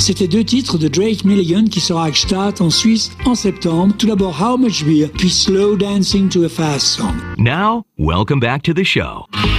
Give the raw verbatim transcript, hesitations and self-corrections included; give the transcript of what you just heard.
C'était deux titres de Drake Milligan qui sera à Gstaad en Suisse en septembre. Tout d'abord How Much Beer, puis Slow Dancing to a Fast Song. Now, welcome back to the show.